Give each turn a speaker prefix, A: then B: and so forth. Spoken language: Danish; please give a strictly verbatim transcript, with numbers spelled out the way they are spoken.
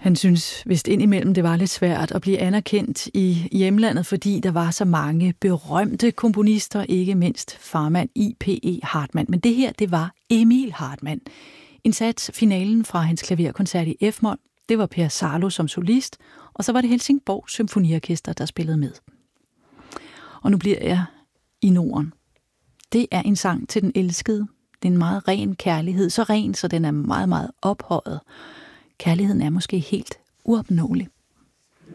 A: Han synes vist indimellem, det var lidt svært at blive anerkendt i hjemlandet, fordi der var så mange berømte komponister, ikke mindst farmand I P E Hartmann. Men det her, det var Emil Hartmann. Indsat finalen fra hans klaverkoncert i F-mol. Det var Per Sarlo som solist, og så var det Helsingborg Symfoniorkester, der spillede med. Og nu bliver jeg i Norden. Det er en sang til den elskede. Det er en meget ren kærlighed. Så ren, så den er meget, meget ophøjet. Kærligheden er måske helt uopnåelig.